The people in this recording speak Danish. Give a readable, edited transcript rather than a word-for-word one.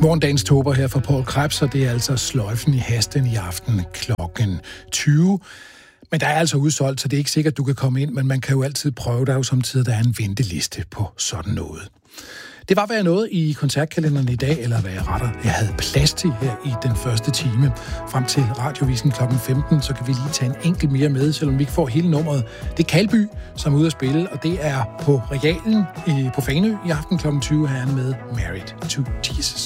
Morgendagens tober her fra Paul Krebs, og det er altså sløjfen i Hasten i aften klokken 20. Men der er altså udsolgt, så det er ikke sikkert, du kan komme ind, men man kan jo altid prøve. Der er jo samtidig, der er en venteliste på sådan noget. Det var, hvad jeg nåede i koncertkalenderen i dag, eller hvad jeg retter. Jeg havde plads til her i den første time. Frem til Radiovisen kl. 15, så kan vi lige tage en enkelt mere med, selvom vi ikke får hele nummeret. Det er Kalby, som er ude at spille, og det er på Realen på Fanø i aften kl. 20 her med Married to Jesus.